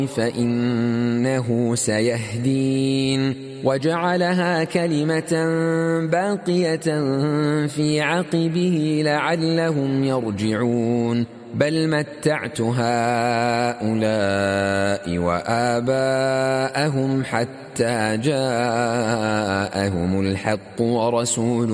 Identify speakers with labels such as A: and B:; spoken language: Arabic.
A: فإنه سيهدين وجعلها كلمة باقية في عقبه لعلهم يرجعون بل متعت هؤلاء وآباءهم حتى جاءهم الحق ورسول